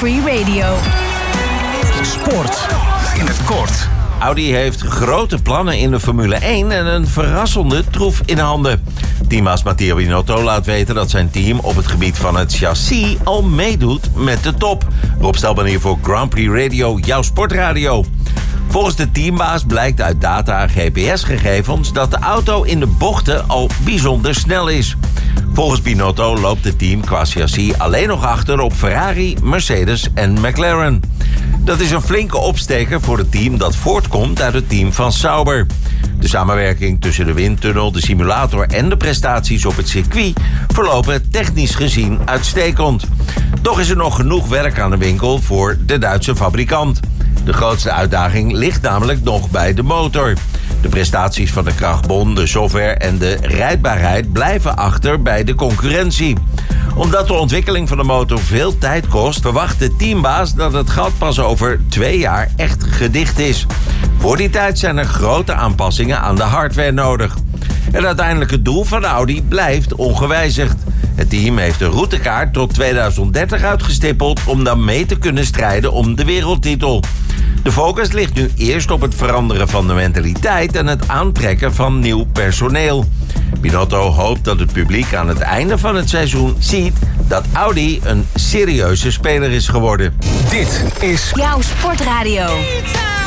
Free Radio. Sport in het kort. Audi heeft grote plannen in de Formule 1 en een verrassende troef in handen. Teambaas Matteo Binotto laat weten dat zijn team op het gebied van het chassis al meedoet met de top. Rob Stelman hier voor Grand Prix Radio, jouw sportradio. Volgens de teambaas blijkt uit data en GPS-gegevens dat de auto in de bochten al bijzonder snel is. Volgens Binotto loopt het team qua chassis alleen nog achter op Ferrari, Mercedes en McLaren. Dat is een flinke opsteker voor het team dat voortkomt uit het team van Sauber. De samenwerking tussen de windtunnel, de simulator en de prestaties op het circuit verlopen technisch gezien uitstekend. Toch is er nog genoeg werk aan de winkel voor de Duitse fabrikant. De grootste uitdaging ligt namelijk nog bij de motor. De prestaties van de krachtbon, de software en de rijdbaarheid blijven achter bij de concurrentie. Omdat de ontwikkeling van de motor veel tijd kost, verwacht de teambaas dat het gat pas over 2 jaar echt gedicht is. Voor die tijd zijn er grote aanpassingen aan de hardware nodig. Het uiteindelijke doel van Audi blijft ongewijzigd. Het team heeft de routekaart tot 2030 uitgestippeld om dan mee te kunnen strijden om de wereldtitel. De focus ligt nu eerst op het veranderen van de mentaliteit en het aantrekken van nieuw personeel. Binotto hoopt dat het publiek aan het einde van het seizoen ziet dat Audi een serieuze speler is geworden. Dit is Jouw sportradio.